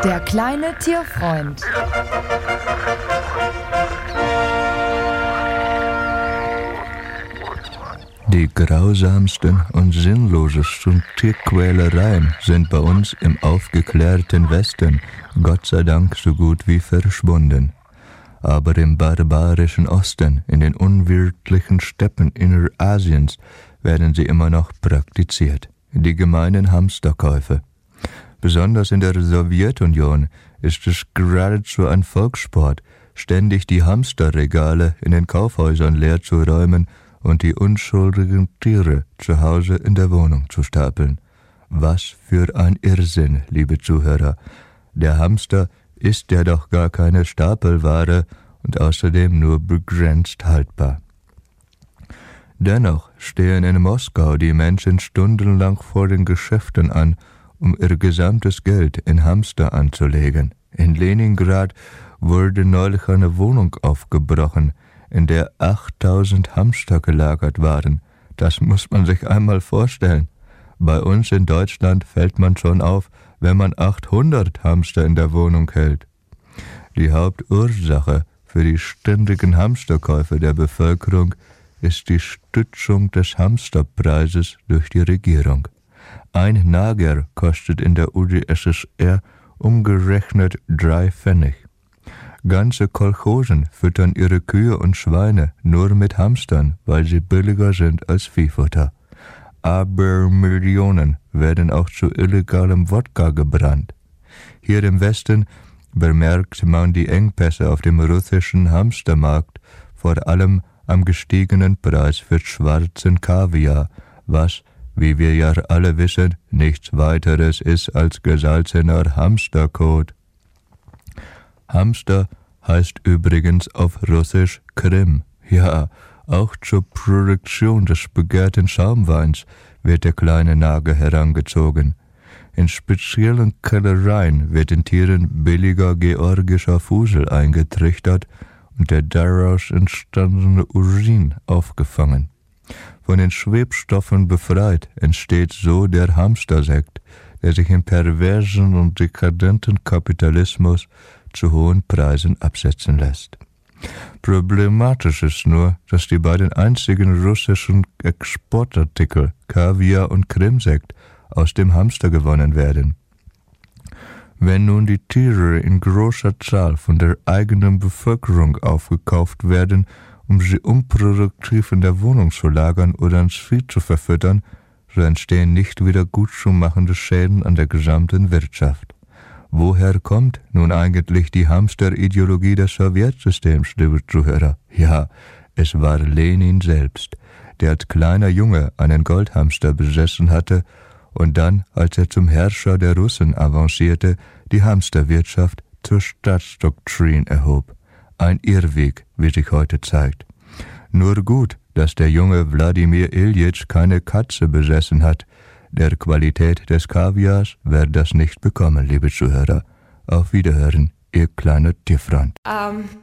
Der kleine Tierfreund. Die grausamsten und sinnlosesten Tierquälereien sind bei uns im aufgeklärten Westen Gott sei Dank so gut wie verschwunden. Aber im barbarischen Osten, in den unwirtlichen Steppen Innerasiens, werden sie immer noch praktiziert. Die gemeinen Hamsterkäufe. Besonders in der Sowjetunion ist es geradezu ein Volkssport, ständig die Hamsterregale in den Kaufhäusern leer zu räumen und die unschuldigen Tiere zu Hause in der Wohnung zu stapeln. Was für ein Irrsinn, liebe Zuhörer. Der Hamster ist ja doch gar keine Stapelware und außerdem nur begrenzt haltbar. Dennoch stehen in Moskau die Menschen stundenlang vor den Geschäften an, um ihr gesamtes Geld in Hamster anzulegen. In Leningrad wurde neulich eine Wohnung aufgebrochen, in der 8000 Hamster gelagert waren. Das muss man sich einmal vorstellen. Bei uns in Deutschland fällt man schon auf, wenn man 800 Hamster in der Wohnung hält. Die Hauptursache für die ständigen Hamsterkäufe der Bevölkerung ist die Stützung des Hamsterpreises durch die Regierung. Ein Nager kostet in der UdSSR umgerechnet 3 Pfennig. Ganze Kolchosen füttern ihre Kühe und Schweine nur mit Hamstern, weil sie billiger sind als Viehfutter. Aber Millionen werden auch zu illegalem Wodka gebrannt. Hier im Westen bemerkt man die Engpässe auf dem russischen Hamstermarkt, vor allem am gestiegenen Preis für schwarzen Kaviar, was, wie wir ja alle wissen, nichts weiteres ist als gesalzener Hamsterkot. Hamster heißt übrigens auf Russisch Krim. Ja, auch zur Produktion des begehrten Schaumweins wird der kleine Nager herangezogen. In speziellen Kellereien wird den Tieren billiger georgischer Fusel eingetrichtert und der daraus entstandene Urin aufgefangen. Von den Schwebstoffen befreit entsteht so der Hamstersekt, der sich im perversen und dekadenten Kapitalismus zu hohen Preisen absetzen lässt. Problematisch ist nur, dass die beiden einzigen russischen Exportartikel Kaviar und Krimsekt aus dem Hamster gewonnen werden. Wenn nun die Tiere in großer Zahl von der eigenen Bevölkerung aufgekauft werden, um sie unproduktiv in der Wohnung zu lagern oder ins Vieh zu verfüttern, so entstehen nicht wieder gutzumachende Schäden an der gesamten Wirtschaft. Woher kommt nun eigentlich die Hamsterideologie des Sowjetsystems, liebe Zuhörer? Ja, es war Lenin selbst, der als kleiner Junge einen Goldhamster besessen hatte und dann, als er zum Herrscher der Russen avancierte, die Hamsterwirtschaft zur Staatsdoktrin erhob. Ein Irrweg, wie sich heute zeigt. Nur gut, dass der junge Wladimir Iljitsch keine Katze besessen hat. Der Qualität des Kaviars wird das nicht bekommen, liebe Zuhörer. Auf Wiederhören, Ihr kleiner Tierfreund.